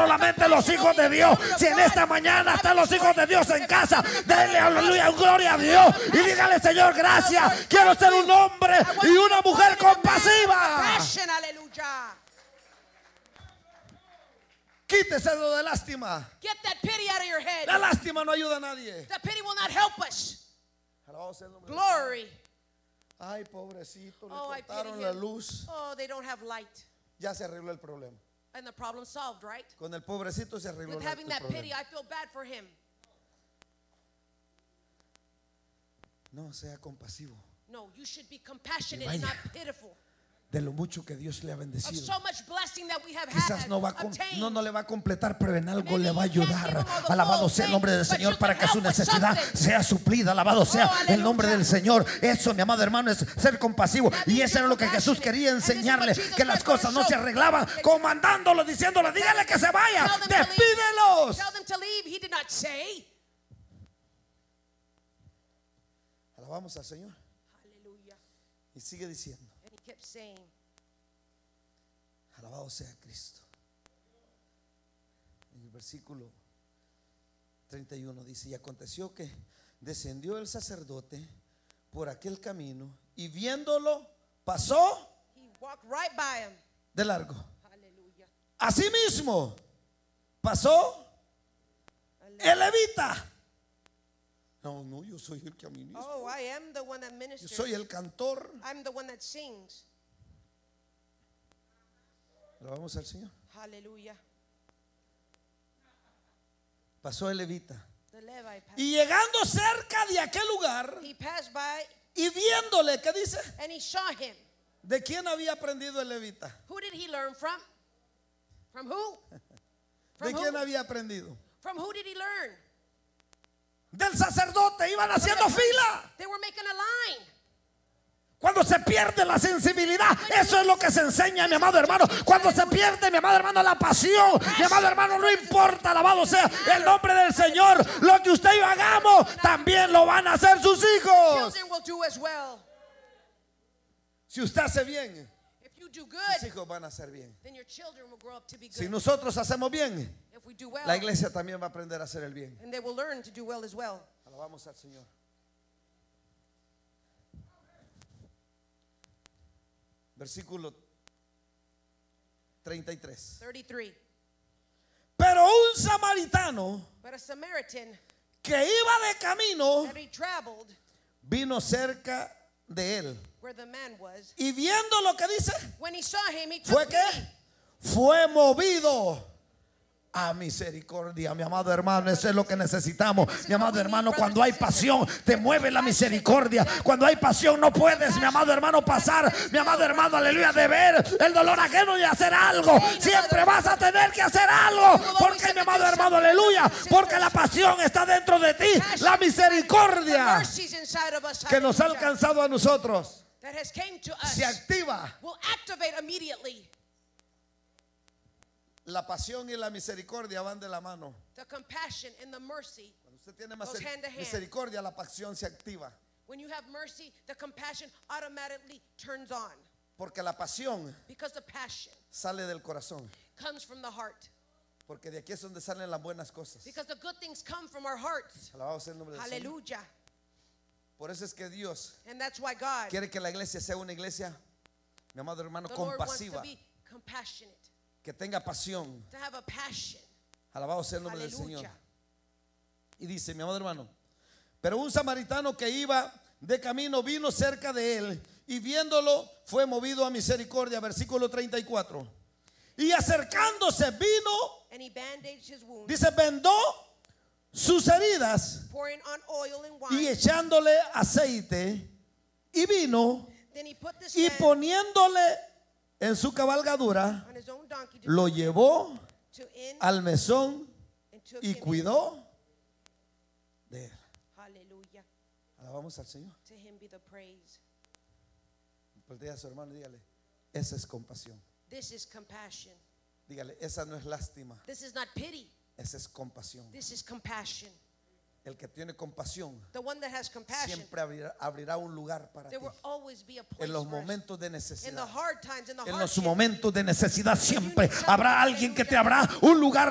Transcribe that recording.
solamente los hijos de Dios. Si en esta mañana están los hijos de Dios en casa, denle aleluya, gloria a Dios y dígale: Señor, gracias. Quiero ser un hombre y una mujer compasiva. Quítese lo de lástima. Get that pity out of your head. La lástima no ayuda a nadie. That pity will not help us. Glory. Ay, pobrecito, le Oh, I cortaron pity la him. luz. Oh, they don't have light. Ya se arregló el problema. And the problem solved, right? Con el pobrecito se arregló With el having that pity, problema. I feel bad for him. No, sea compasivo No, you should be compassionate Y and vaya. not pitiful. de lo mucho que Dios le ha Of bendecido. so much blessing that we have Quizás had, no obtained. no le va a completar, pero en algo Maybe le va a you can't ayudar. give him all the Alabado full sea el thing, nombre del but Señor you para can que su help with necesidad something. sea suplida. Alabado sea Oh, el nombre aleluya. del Señor. Eso, mi amado hermano, es ser compasivo. That Y means eso era lo que you're Jesús compassionate. quería And this is what enseñarle, Jesus que las was gonna cosas no show. se arreglaban comandándolo, diciéndole: dígale que se vaya, Tell them to leave. despídelos. Tell them to leave. He did not say. Alabamos al Señor. Hallelujah. Y sigue diciendo: And he kept saying, alabado sea Cristo. En el versículo 31 dice: y aconteció que descendió el sacerdote por aquel camino y viéndolo pasó he walked right by him. de largo. Hallelujah. Asimismo pasó el levita. No, no, yo soy el que administra. Oh, I am the one that Yo ministers. soy el cantor. I'm the one that sings. Alabamos al Señor. Hallelujah. Pasó el levita. The Levite passed. Y llegando cerca de aquel lugar He passed by y viéndole, ¿qué dice? and he saw him. ¿De quién había aprendido el levita? Who did he learn from? From who? From ¿De quién who? había aprendido? From who did he learn? Del sacerdote. Iban haciendo fila. They were making a line. Cuando se pierde la sensibilidad, eso es lo que se enseña, mi amado hermano. Cuando se pierde, mi amado hermano, la pasión, mi amado hermano, no importa, alabado sea el nombre del Señor. Lo que usted y yo hagamos, también lo van a hacer sus hijos. Children will do as well. Si usted hace bien, If you do sus good, hijos van a hacer bien. then your children will grow up to be Si good. nosotros hacemos bien, If we do well, la iglesia también va a aprender a hacer el bien. and they will learn to do well as well. Alabamos al Señor. Versículo 33. 33. Pero un samaritano But a Samaritan que iba de camino that he traveled vino cerca de él. where the man was. Y viendo lo que dice, When he saw him, he ¿fue took qué? pity. Fue movido a misericordia, mi amado hermano. Eso es lo que necesitamos, mi amado hermano. Cuando hay pasión, te mueve la misericordia. Cuando hay pasión, no puedes, mi amado hermano, pasar, mi amado hermano, aleluya, de ver el dolor ajeno y hacer algo. Siempre vas a tener que hacer algo. Porque, mi amado hermano, aleluya, porque la pasión está dentro de ti. La The misericordia mercies inside of us, que nos ha hallelujah, alcanzado a nosotros that has came to us se activa. will activate immediately. La pasión y la misericordia van de la mano. The compassion and the mercy. Cuando usted tiene Goes hand to hand. misericordia, la pasión se activa. When you have mercy, the compassion automatically turns on. Porque la pasión Because the passion sale del corazón. comes from the heart. Porque de aquí es donde salen las buenas cosas. Because the good things come from our hearts. Alabado sea el nombre del Señor. Hallelujah. Por eso es que Dios And that's why God, quiere que la iglesia sea una iglesia, mi amado hermano, the Lord wants to compasiva. be compassionate, Que tenga pasión. to have a passion. Alabado sea el nombre del Señor. Hallelujah. Y dice, mi amado hermano, pero un samaritano que iba de camino vino cerca de él y viéndolo fue movido a misericordia. Versículo 34. Y acercándose vino, And he bandaged his wounds, dice, vendó sus heridas pouring on oil and y wine. echándole aceite y vino Then he put this y man poniéndole en su cabalgadura, on his own donkey lo llevó to inn al mesón and took y him in. cuidó de él. Hallelujah. Alabamos al Señor. To him be the praise. Voltea a su hermano y dígale, esa es compasión. This is compassion. Dígale, esa no es lástima, This is not pity. esa es compasión. This is compassion. El que tiene compasión The one that has compassion, siempre abrirá un lugar para ti. there will always be a place En los for us. momentos de In the necesidad, hard times, in the en los hardship, momentos de necesidad siempre habrá alguien que te habrá un lugar